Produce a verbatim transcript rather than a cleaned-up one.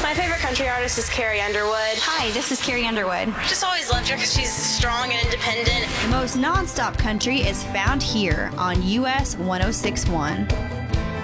My favorite country artist is Carrie Underwood. Hi, this is Carrie Underwood. Just always loved her because she's strong and independent. The most non-stop country is found here on U S one oh six point one.